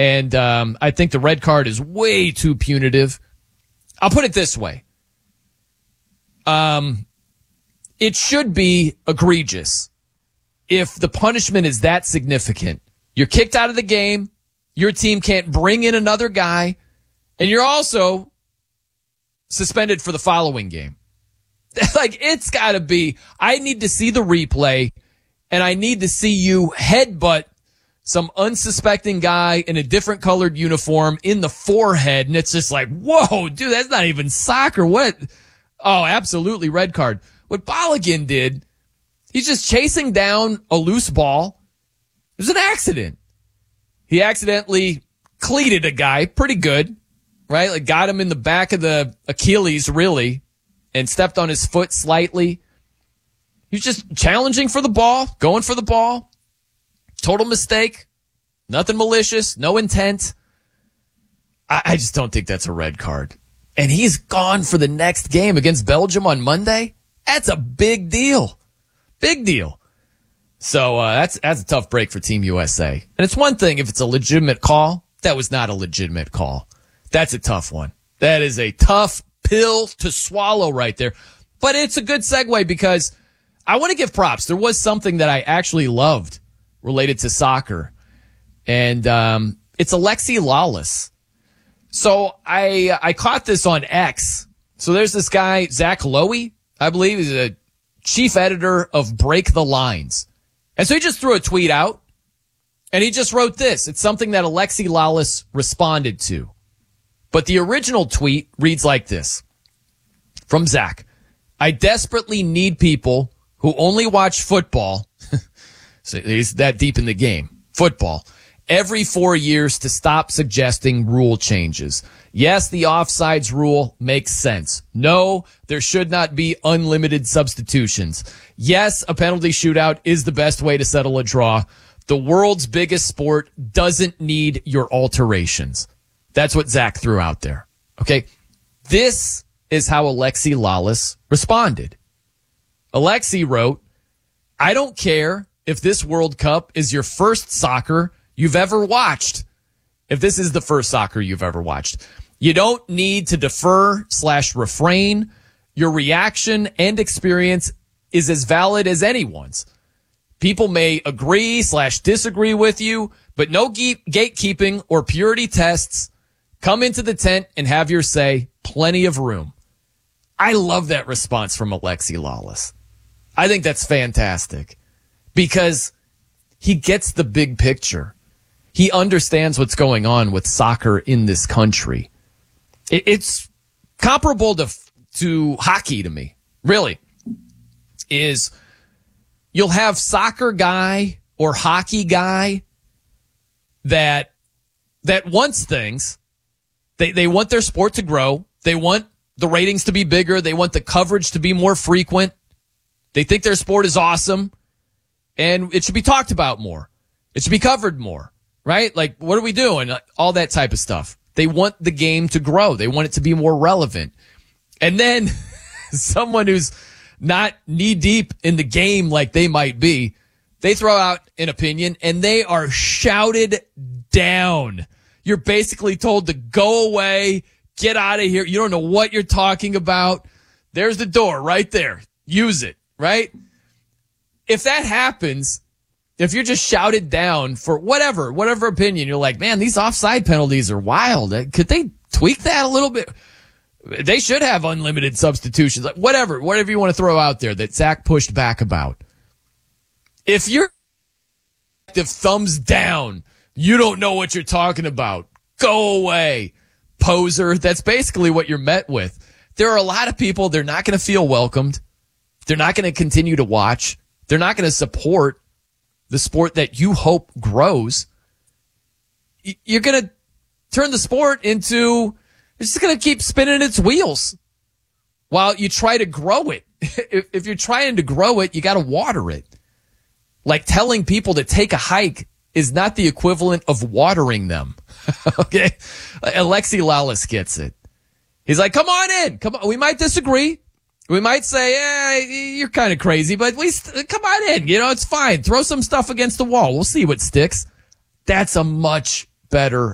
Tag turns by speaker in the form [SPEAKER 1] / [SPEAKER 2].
[SPEAKER 1] And I think the red card is way too punitive. I'll put it this way. It should be egregious if the punishment is that significant. You're kicked out of the game. Your team can't bring in another guy. And you're also suspended for the following game. Like, it's got to be, I need to see the replay, and I need to see you headbutt some unsuspecting guy in a different colored uniform in the forehead. And it's just like, whoa, dude, that's not even soccer. What? Oh, absolutely red card. What Balogun did, he's just chasing down a loose ball. It was an accident. He accidentally cleated a guy pretty good, right? Like, got him in the back of the Achilles, really, and stepped on his foot slightly. He was just challenging for the ball, going for the ball. Total mistake. Nothing malicious. No intent. I just don't think that's a red card. And he's gone for the next game against Belgium on Monday. That's a big deal. Big deal. So that's a tough break for Team USA. And it's one thing if it's a legitimate call. That was not a legitimate call. That's a tough one. That is a tough pill to swallow right there. But it's a good segue because I want to give props. There was something that I actually loved related to soccer. And it's Alexi Lalas. So I caught this on X. So there's this guy, Zach Lowy, I believe. He's a chief editor of Break the Lines. And so he just threw a tweet out, and he just wrote this. It's something that Alexi Lalas responded to. But the original tweet reads like this. From Zach. I desperately need people who only watch football. So he's that deep in the game. Football. Every 4 years to stop suggesting rule changes. Yes, the offsides rule makes sense. No, there should not be unlimited substitutions. Yes, a penalty shootout is the best way to settle a draw. The world's biggest sport doesn't need your alterations. That's what Zach threw out there. Okay. This is how Alexi Lalas responded. Alexi wrote, I don't care if this World Cup is your first soccer you've ever watched. If this is the first soccer you've ever watched. You don't need to defer/refrain. Your reaction and experience is as valid as anyone's. People may agree/disagree with you, but no gatekeeping or purity tests. Come into the tent and have your say. Plenty of room. I love that response from Alexi Lalas. I think that's fantastic because he gets the big picture. He understands what's going on with soccer in this country. It's comparable to hockey to me, really. Is you'll have soccer guy or hockey guy that wants things. They want their sport to grow. They want the ratings to be bigger. They want the coverage to be more frequent. They think their sport is awesome, and it should be talked about more. It should be covered more, right? Like, what are we doing? All that type of stuff. They want the game to grow. They want it to be more relevant. And then someone who's not knee-deep in the game like they might be, they throw out an opinion, and they are shouted down. You're basically told to go away, get out of here. You don't know what you're talking about. There's the door right there. Use it, right? If that happens, if you're just shouted down for whatever opinion, you're like, man, these offside penalties are wild. Could they tweak that a little bit? They should have unlimited substitutions. Like whatever you want to throw out there that Zach pushed back about. If you're thumbs down, you don't know what you're talking about. Go away, poser. That's basically what you're met with. There are a lot of people, they're not going to feel welcomed. They're not going to continue to watch. They're not going to support the sport that you hope grows. You're going to turn the sport into, it's just going to keep spinning its wheels while you try to grow it. If you're trying to grow it, you got to water it. Like telling people to take a hike is not the equivalent of watering them. Okay? Alexi Lalas gets it. He's like, come on in. Come on. We might disagree. We might say, you're kind of crazy, but come on in. You know, it's fine. Throw some stuff against the wall. We'll see what sticks. That's a much better